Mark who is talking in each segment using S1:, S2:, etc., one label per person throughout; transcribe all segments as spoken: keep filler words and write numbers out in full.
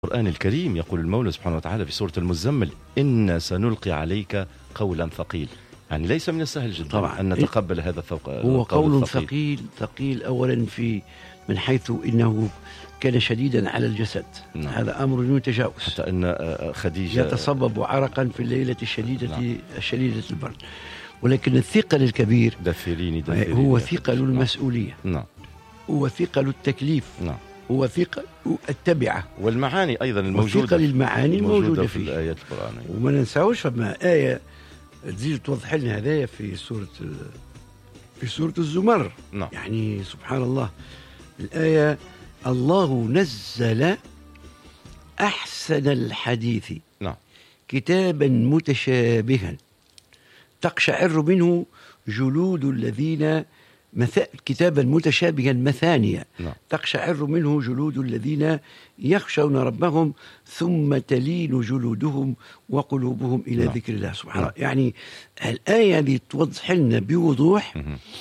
S1: القرآن الكريم يقول المولى سبحانه وتعالى في سورة المزمل: إنا سنلقي عليك قولا ثقيل. يعني ليس من السهل جدا طبعا أن نتقبل هذا الثوق.
S2: هو قول ثقيل ثقيل أولا في من حيث إنه كان شديدا على الجسد. نعم. هذا أمر يتجاوز
S1: حتى أن خديجة
S2: يتصبب عرقا في الليلة الشديدة. نعم. شديدة البرد. ولكن الثقل الكبير
S1: دثريني دثريني
S2: هو ثقل المسؤولية.
S1: نعم.
S2: هو ثقل التكليف.
S1: نعم.
S2: هو ثقل التبعة
S1: والمعاني أيضا الموجودة،
S2: ثقل المعاني الموجودة
S1: في الآيات القرآنية.
S2: وما ننساوش فما آية تزيد توضح لنا هذايا في سورة في سورة الزمر.
S1: نعم.
S2: يعني سبحان الله الآية: الله نزل أحسن الحديث
S1: نعم.
S2: كتابا متشابها تقشعر منه جلود الذين مث... كتابا متشابها مثانيا.
S1: نعم.
S2: تقشعر منه جلود الذين يخشون ربهم ثم تلين جلودهم وقلوبهم إلى نعم. ذكر الله سبحانه. نعم. يعني الآية هذه توضح لنا بوضوح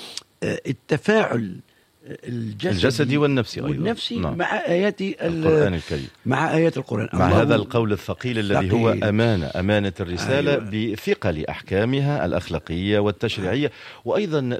S2: التفاعل الجسدي,
S1: الجسدي والنفسي أيضا.
S2: والنفسي نعم. مع آيات
S1: القرآن الكريم،
S2: مع آيات القرآن،
S1: مع هذا القول الثقيل الذي هو أمانة أمانة الرسالة. أيوة. بثقل أحكامها الأخلاقية والتشريعية. أيوة. وأيضا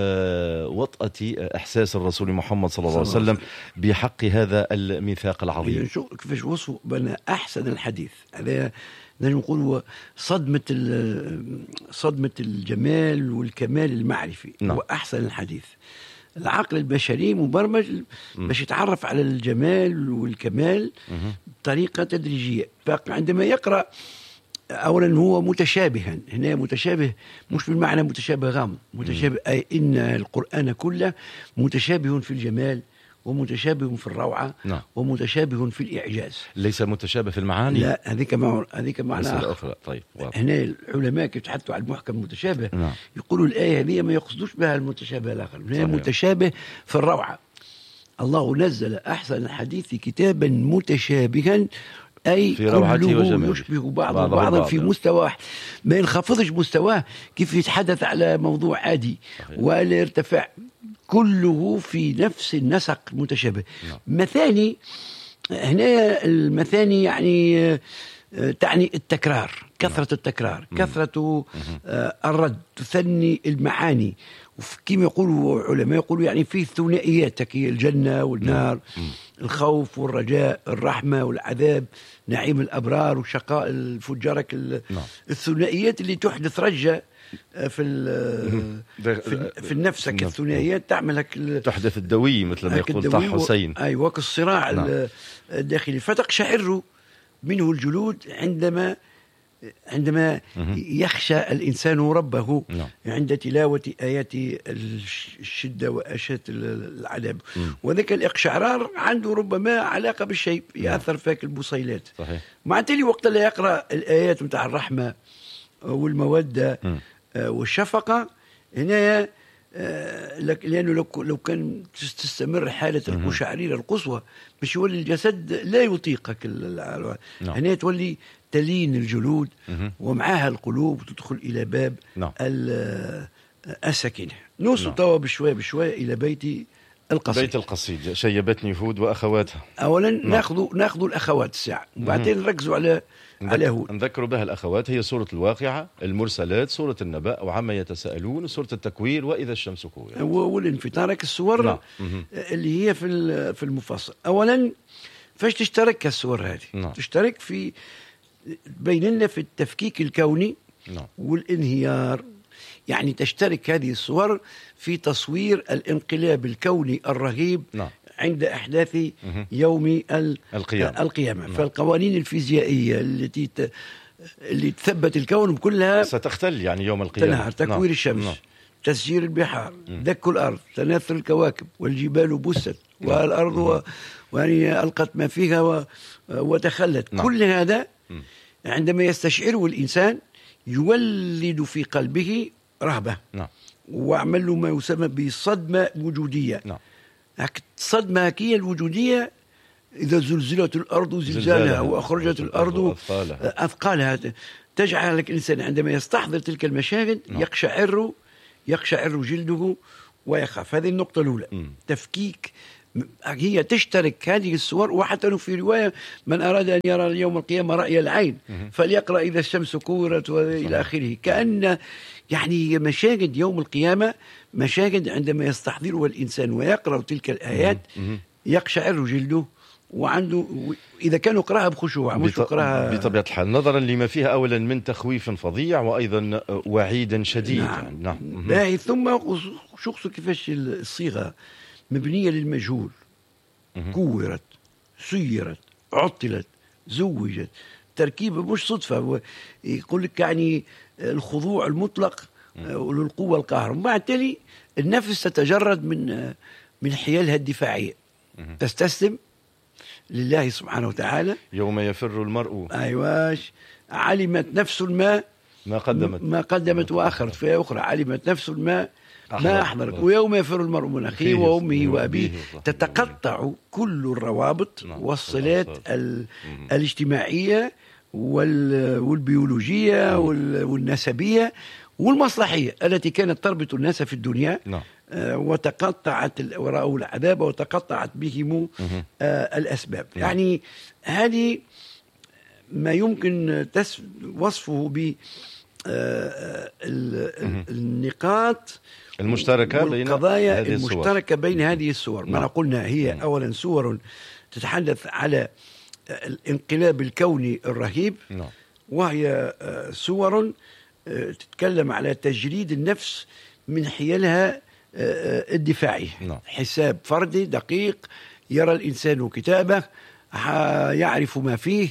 S1: بوطأة إحساس الرسول محمد صلى الله عليه وسلم بحق هذا الميثاق العظيم.
S2: يعني شو كيفاش وصفوا بنا أحسن الحديث؟ هذا نجم نقول صدمة صدمة الجمال والكمال المعرفي. نعم. وأحسن الحديث. العقل البشري مبرمج باش يتعرف على الجمال والكمال بطريقة تدريجية. فعندما يقرأ أولا هو متشابها، هنا متشابه مش بالمعنى متشابه غام، متشابه أي إن القرآن كله متشابه في الجمال ومتشابه في الروعة. نعم. ومتشابه في الإعجاز.
S1: ليس متشابه في المعاني.
S2: لا، هذيك مع هذيك معنى
S1: أخرى. طيب. واضح.
S2: هنا العلماء كيف يتحدثوا على المحكم المتشابه.
S1: نعم.
S2: يقولوا الآية هذه ما يقصدوش بها المتشابه الآخر، هي متشابه في الروعة. الله نزل أحسن الحديث كتابا متشابها أي
S1: في روعته وجماله،
S2: يشبه بعضه بعضا في مستواه، ما ينخفضش مستواه كيف يتحدث على موضوع عادي. صحيح. ولا يرتفع، كله في نفس النسق متشابه. نعم. مثاني، هنا المثاني يعني تعني التكرار، كثرة التكرار، كثرة الرد، تثني المعاني. كما يقولوا علماء يقولوا يعني فيه ثنائيات، هي الجنة والنار، الخوف والرجاء، الرحمة والعذاب، نعيم الأبرار وشقاء الفجار. الثنائيات اللي تحدث رجة في في, في النفس. الثنائيات تعمل هك
S1: تحدث الدوي مثل ما يقول طه حسين.
S2: ايوه، كالصراع. نعم. الداخلي. فتقشعر منه الجلود عندما عندما يخشى الإنسان ربه. نعم. عند تلاوة آيات الشدة وآشات العذاب. وذاك الإقشعرار عنده ربما علاقة بالشيء، يأثر فيك البصيلات. صحيح. مع تالي وقت لا يقرأ الآيات متاع الرحمة والمودة م. والشفقة هنا، لأنه لو لو كان تستمر حالة القشعريرة القصوى باش يولي الجسد لا يطيقك. نعم. هنا تولي تلين الجلود ومعها القلوب وتدخل إلى باب. نعم. السكينة. نوصل. نعم. توا بشوية بشوية إلى بيت القصيد.
S1: بيت القصيد شيبتني هود وأخواتها.
S2: أولا. نعم. ناخذ ناخذ الأخوات الساعة، وبعدين نركزوا على على هود.
S1: نذكروا بها الأخوات هي سورة الواقعة، المرسلات، سورة النبأ، وعما يتساءلون، سورة التكوير، وإذا الشمس كورت،
S2: والانفطار. السور. نعم. اللي هي في في المفصل. أولا فاش تشترك السور هذه؟ نعم. تشترك في بيننا في التفكيك الكوني. نعم. والانهيار. يعني تشترك هذه الصور في تصوير الانقلاب الكوني الرهيب. نعم. عند أحداث يوم القيامة, القيامة. نعم. فالقوانين الفيزيائية التي ت... اللي تثبت الكون كلها
S1: ستختل يعني يوم القيامة.
S2: تنهار. تكوير. نعم. الشمس. نعم. تسيير البحار. مم. دك الأرض. تناثر الكواكب. والجبال بست. نعم. والأرض و... يعني ألقت ما فيها و... وتخلت. نعم. كل هذا مم. عندما يستشعره الإنسان يولد في قلبه رهبة. نعم. وعمل له ما يسمى بصدمة وجودية. نعم. الصدمة هي الوجودية. إذا زلزلت الأرض زلزالها وأخرجت الأرض أثقالها، تجعل الإنسان عندما يستحضر تلك المشاهد. نعم. يقشعر يقشعر جلده ويخاف. هذه النقطة الأولى. م. تفكيك هي تشترك هذه الصور. وحتى في رواية من أراد أن يرى يوم القيامة رأي العين فليقرأ إذا الشمس كورت وإلى آخره. كأن يعني مشاهد يوم القيامة مشاهد عندما يستحضرها الإنسان ويقرأ تلك الآيات يقشعر جلده، وعنده إذا كان يقرأها بخشوع مش يقرأها
S1: بطبيعة الحال، نظرا لما فيها أولا من تخويف فظيع وأيضا وعيد شديد.
S2: نعم.
S1: نعم.
S2: باهي. ثم شخص كيفاش الصيغة مبنية للمجهول، كورت، سيرت، عطلت، زوجت، تركيبة مش صدفة. يقول لك يعني الخضوع المطلق للقوة القاهرة. وبعد تالي النفس تتجرد من من حيالها الدفاعية، تستسلم لله سبحانه وتعالى.
S1: يوم يفر المرء
S2: أيواش علمت نفس ما
S1: ما قدمت
S2: ما قدمت وأخرت. في أخرى علمت نفس ما ما أحضرت. ويوم يفر المرء من أخيه وأمه وأبيه. تتقطع كل الروابط والصلات الاجتماعية والبيولوجية والنسبية والمصلحية التي كانت تربط الناس في الدنيا. وتقطعت وراءوا العذاب وتقطعت بهم الأسباب. يعني هذه ما يمكن وصفه ب النقاط
S1: المشتركة بين
S2: القضايا المشتركة بين هذه الصور. ما قلنا هي أولا صور تتحدث على الانقلاب الكوني الرهيب، وهي صور تتكلم على تجريد النفس من حيالها الدفاعي. حساب فردي دقيق يرى الإنسان كتابه يعرف ما فيه،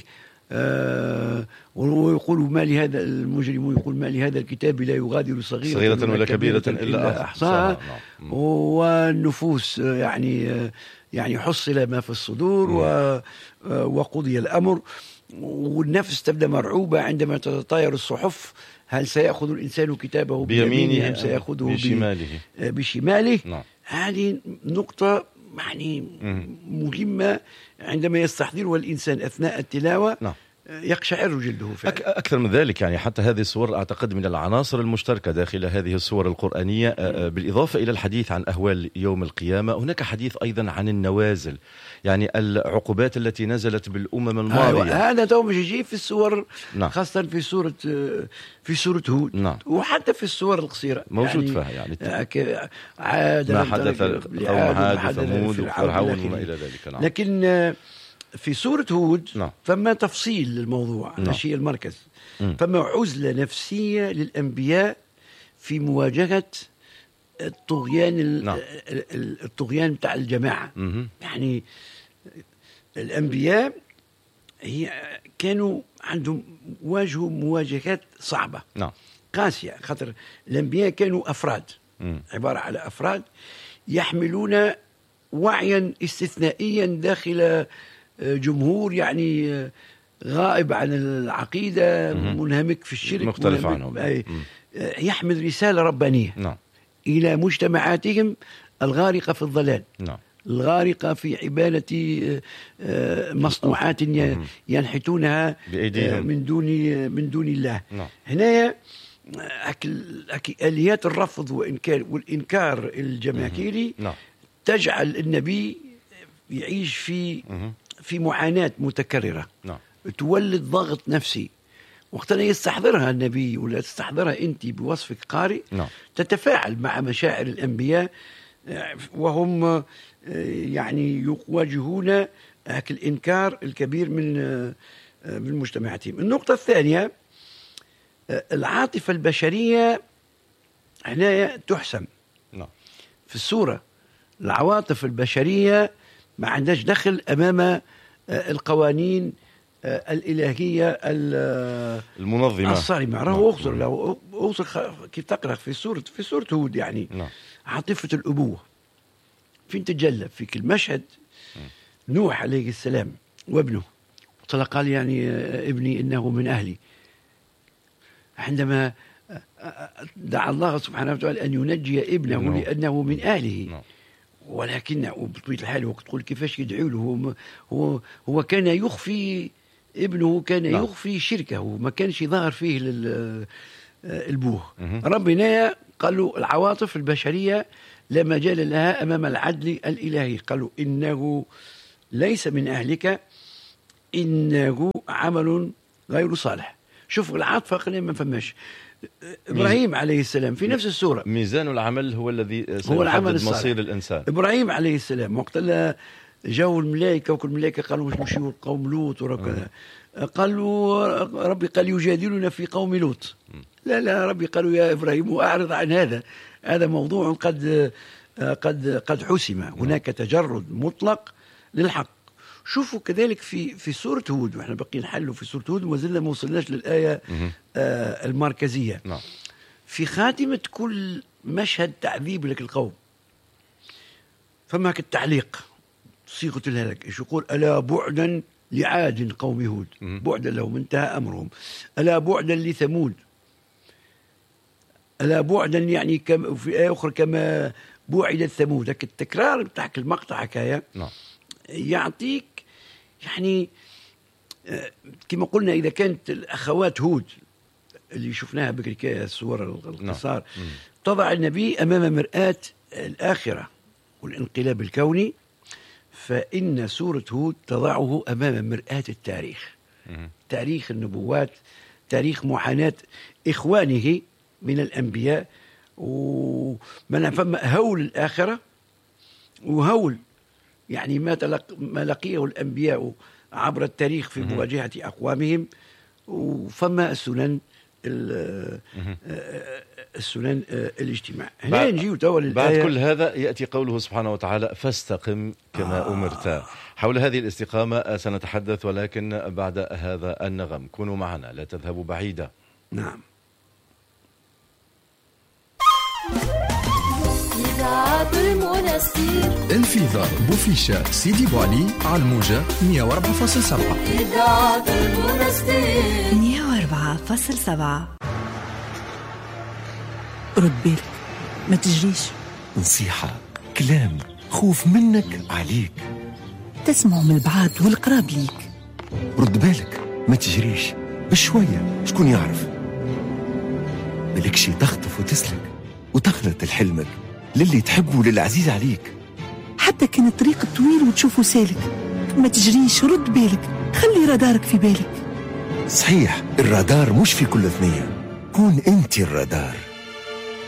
S2: ويقول ما لهذا المجرم يقول ما لهذا الكتاب لا يغادر صغيرة,
S1: صغيرة ولا كبيرة إلا
S2: أحصاها. والنفوس يعني يعني حصل ما في الصدور وقضي الأمر. والنفس تبدأ مرعوبة عندما تتطاير الصحف. هل سيأخذ الإنسان كتابه بيمينه أم سيأخذه
S1: بشماله,
S2: بشماله؟ نعم. هذه نقطة يعني مهمة عندما يستحضرها الإنسان أثناء التلاوة. نعم. يقشعر جلده فعلا.
S1: أكثر من ذلك يعني حتى هذه الصور أعتقد من العناصر المشتركة داخل هذه الصور القرآنية. بالإضافة إلى الحديث عن أهوال يوم القيامة هناك حديث أيضا عن النوازل، يعني العقوبات التي نزلت بالأمم الماضية.
S2: هذا تو مش يجي في الصور. نعم. خاصة في سورة في سورة هود. نعم. وحتى في الصور القصيرة
S1: موجود فيها يعني
S2: عاد
S1: ما حدث قوم عاد وثمود وفرعون وما إلى ذلك. نعم.
S2: لكن في سورة هود نعم. فما تفصيل للموضوع. نعم. ماشي المركز. م. فما عزلة نفسية للأنبياء في مواجهة الطغيان. نعم. الطغيان بتاع الجماعة. م. يعني الأنبياء هي كانوا عندهم واجهوا مواجهات صعبة. نعم. قاسية. خاطر الأنبياء كانوا أفراد. م. عبارة على أفراد يحملون وعيا استثنائيا داخل جمهور يعني غائب عن العقيدة، منهمك في الشرك،
S1: مختلف عنهم،
S2: يحمل رسالة ربانية. نعم. إلى مجتمعاتهم الغارقة في الضلال. نعم. الغارقة في عبادة مصنوعات ينحتونها من دون من دون الله. نعم. هنا آليات الرفض والإنكار والإنكار الجماهيري نعم. تجعل النبي يعيش في في معاناة متكررة. نعم. تولد ضغط نفسي. وقتها يستحضرها النبي ولا تستحضرها أنت بوصفك قارئ. نعم. تتفاعل مع مشاعر الأنبياء وهم يعني يواجهون الإنكار الكبير من من مجتمعاتهم. النقطة الثانية العاطفة البشرية هنا تحسم. نعم. في السورة العواطف البشرية ما عندهاش دخل أمام القوانين الإلهية
S1: المنظمة
S2: الصارمة. راهو أوصل له أوصل كيف تقرأ في سورة في سورة هود يعني نعم. عاطفة الأبوة فين تتجلى في كل مشهد. نوح عليه السلام وابنه قال يعني ابني إنه من أهلي، عندما دعا الله سبحانه وتعالى أن ينجي ابنه نعم. لأنه من أهله نعم. ولكن بطبيعة الحال وقت تقول كيفاش يدعو له هو هو كان يخفي ابنه كان نعم. يخفي شركه ما كانش ظاهر فيه البوه. ربنا قالوا العواطف البشرية لا مجال لها أمام العدل الإلهي. قالوا إنه ليس من أهلك، إنه عمل غير صالح. شوفوا العاطفة قلنا ما فماش. إبراهيم عليه السلام في نفس السورة،
S1: ميزان العمل هو الذي
S2: هو العمل
S1: سيحدد مصير الإنسان.
S2: إبراهيم عليه السلام وقت جاءوا الملائكة وكل الملائكة قالوا مش مشيوا قوم لوط وكذا، قالوا ربي قال يجادلنا في قوم لوط. لا لا ربي قالوا يا إبراهيم أعرض عن هذا، هذا موضوع قد قد قد حسم، هناك تجرد مطلق للحق. شوفوا كذلك في في سورة هود، واحنا باقيين نحلوا في سورة هود وما زلنا ما وصلناش للآية آه المركزية.
S1: نعم.
S2: في خاتمة كل مشهد تعذيب لك القوم فما التعليق صيغة الهلاك، ايش يقول؟ ألا بعدا لعاد قوم هود، بعدا لهم انتهى أمرهم. ألا بعدا لثمود، ألا بعدا يعني كم في آية أخرى كما بعدت ثمود. التكرار بتاع المقطع حكاية
S1: نعم.
S2: يعطيك يعني كما قلنا إذا كانت الأخوات هود اللي شفناها بكري الصور القصار نعم. تضع النبي أمام مرآة الآخرة والانقلاب الكوني، فإن سورة هود تضعه أمام مرآة التاريخ، م- تاريخ النبوات، تاريخ معاناة إخوانه من الأنبياء، ومن فهم هول الآخرة وهول يعني ما, تلق ما لقيه الأنبياء عبر التاريخ في مواجهة أقوامهم، وفما السنن السنن الاجتماع. هنا نجي وتولي
S1: بعد كل هذا يأتي قوله سبحانه وتعالى فاستقم كما آه. أمرت. حول هذه الاستقامة سنتحدث، ولكن بعد هذا النغم. كونوا معنا، لا تذهبوا بعيدا.
S2: نعم.
S3: انفيذار بوفيشة سيدي بوالي على الموجة مية وأربعة فاصلة سبعة.
S4: مية وأربعة فاصلة سبعة. رد بالك، ما تجريش.
S5: نصيحة، كلام، خوف منك عليك،
S4: تسمع من البعاد والقراب ليك.
S5: رد بالك، ما تجريش، بشوية شكون يعرف. بالك شي تخطف وتسلك وتخلط لحلمك للي تحبه وللعزيز عليك.
S4: حتى كان الطريق طويل وتشوفه سالك، ما تجريش، رد بالك، خلي رادارك في بالك.
S5: صحيح، الرادار مش في كل ثنية، كون انت الرادار.